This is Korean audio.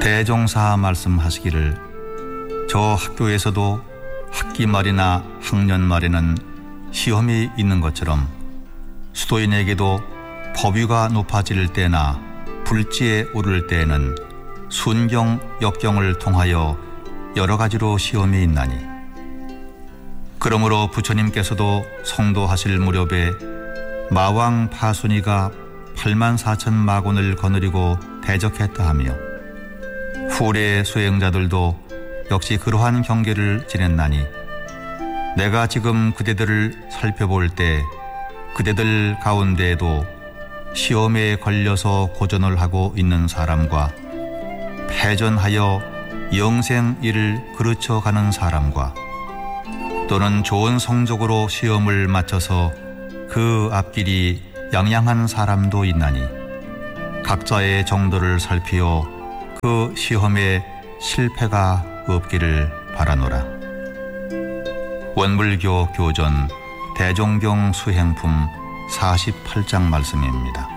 대종사 말씀하시기를 저 학교에서도 학기 말이나 학년 말에는 시험이 있는 것처럼 수도인에게도 법위가 높아질 때나 불지에 오를 때에는 순경, 역경을 통하여 여러 가지로 시험이 있나니 그러므로 부처님께서도 성도하실 무렵에 마왕 파순이가 84,000 마곤을 거느리고 대적했다 하며 후래 수행자들도 역시 그러한 경계를 지냈나니 내가 지금 그대들을 살펴볼 때 그대들 가운데에도 시험에 걸려서 고전을 하고 있는 사람과 패전하여 영생 일을 그르쳐가는 사람과 또는 좋은 성적으로 시험을 마쳐서 그 앞길이 양양한 사람도 있나니 각자의 정도를 살피어 그 시험에 실패가 없기를 바라노라. 원불교 교전 대종경 수행품 48장 말씀입니다.